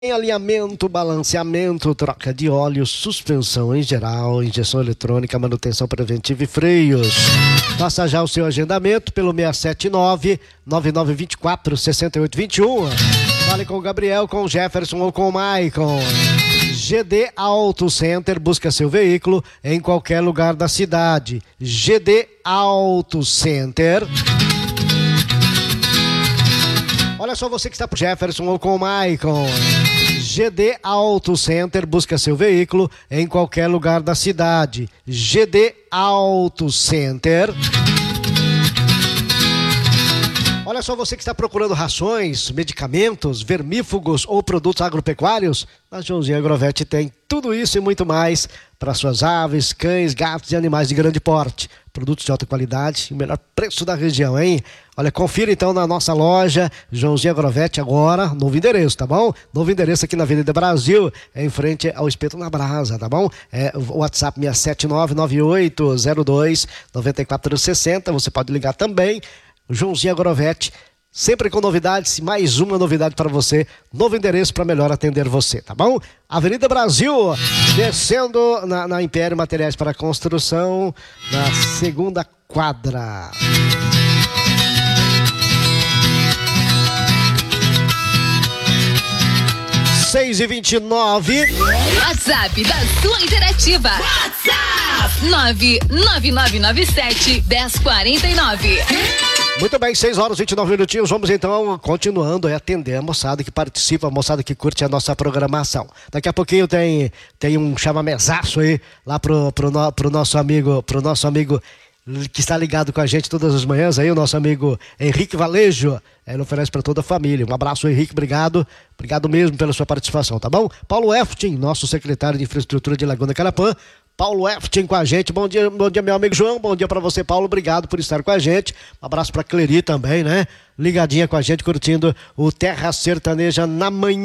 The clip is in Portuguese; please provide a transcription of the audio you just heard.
Em alinhamento, balanceamento, troca de óleo, suspensão em geral, injeção eletrônica, manutenção preventiva e freios. Faça já o seu agendamento pelo 679-9924-6821. Fale com o Gabriel, com o Jefferson ou com o Maicon. GD Auto Center, busca seu veículo em qualquer lugar da cidade. GD Auto Center. Olha só, você que está pro Jefferson ou com o Maicon. GD Auto Center, busca seu veículo em qualquer lugar da cidade. GD Auto Center. Olha só, você que está procurando rações, medicamentos, vermífugos ou produtos agropecuários, a Joãozinho Agrovet tem tudo isso e muito mais para suas aves, cães, gatos e animais de grande porte. Produtos de alta qualidade e o melhor preço da região, hein? Olha, confira então na nossa loja Joãozinho Agrovet agora, novo endereço, tá bom? Novo endereço aqui na Avenida Brasil, em frente ao Espeto na Brasa, tá bom? O WhatsApp 67998029460, você pode ligar também. Joãozinho Agrovet, sempre com novidades, mais uma novidade para você, novo endereço para melhor atender você, tá bom? Avenida Brasil, descendo na Império Materiais para Construção, na segunda quadra. Seis e 29. WhatsApp da sua interativa. WhatsApp 99997-1049. Muito bem, 6 horas e 29 minutinhos. Vamos então continuando a atender a moçada que participa, a moçada que curte a nossa programação. Daqui a pouquinho tem um chamamesaço aí lá pro nosso amigo que está ligado com a gente todas as manhãs aí, o nosso amigo Henrique Valejo. Ele oferece para toda a família. Um abraço, Henrique, obrigado mesmo pela sua participação, tá bom? Paulo Eftin, nosso secretário de Infraestrutura de Laguna Carapã. Paulo Eftin com a gente. Bom dia, meu amigo João. Bom dia para você, Paulo. Obrigado por estar com a gente. Um abraço para Cleri também, né? Ligadinha com a gente, curtindo o Terra Sertaneja na manhã.